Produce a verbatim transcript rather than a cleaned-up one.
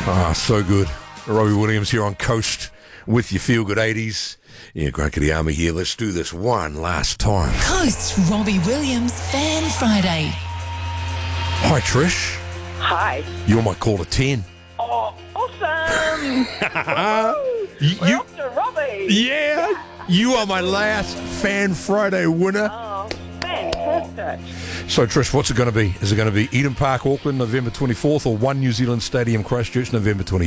Ah, so good. Robbie Williams here on Coast with your Feel Good eighties. Yeah, Grunkety Army here. Let's do this one last time. Coast Robbie Williams Fan Friday. Hi, Trish. Hi. You're my call to ten. Oh, awesome. You, We're you- off to Robbie. yeah, you are my last Fan Friday winner. Oh, fantastic. So, Trish, what's it going to be? Is it going to be Eden Park, Auckland, November twenty-fourth, or One New Zealand Stadium, Christchurch, November twenty-eighth?